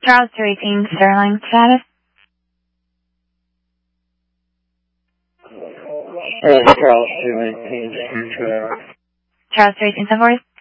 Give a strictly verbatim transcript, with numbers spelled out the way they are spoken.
Charles two eighteen, Sterling, status. Uh, Charles two eighteen, Sterling. Charles two eighteen, seven forty.